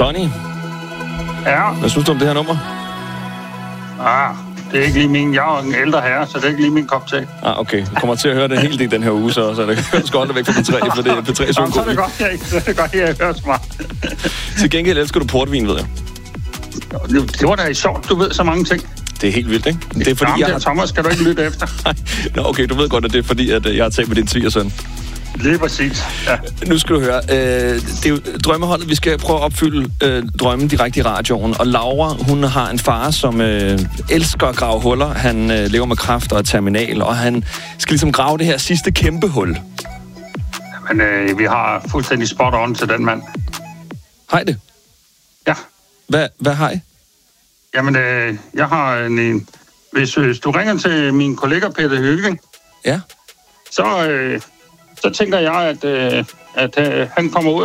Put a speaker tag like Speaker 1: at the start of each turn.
Speaker 1: Tony,
Speaker 2: Ja.
Speaker 1: hvad synes du om det her nummer?
Speaker 2: Det er ikke lige min. Jeg er en ældre herre, så det er ikke lige min kop til.
Speaker 1: Okay. Du kommer til at høre det helt i den her uge, så det skal holde dig væk fra P3, for det er P3
Speaker 2: så er det godt, jeg hører så meget.
Speaker 1: Til gengæld elsker du portvin, ved jeg.
Speaker 2: Det var da sjovt, du ved så mange ting.
Speaker 1: Det er helt vildt, ikke? Det er fordi,
Speaker 2: Thomas, skal du ikke lytte efter?
Speaker 1: Nå, okay, du ved godt, at det er fordi, at jeg har talt med din svigersøn.
Speaker 2: Lige præcis, ja.
Speaker 1: Nu skal du høre, det er jo drømmeholdet, vi skal prøve at opfylde drømmen direkte i radioen. Og Laura, hun har en far, som elsker at grave huller. Han lever med kræft og er terminal, og han skal ligesom grave det her sidste kæmpe hul.
Speaker 2: Men vi har fuldstændig spot on til den mand.
Speaker 1: Har I det?
Speaker 2: Ja.
Speaker 1: Hvad har I?
Speaker 2: Jamen, jeg har en... Hvis du ringer til min kollega Peter Høgling,
Speaker 1: ja,
Speaker 2: så tænker jeg, at han kommer ud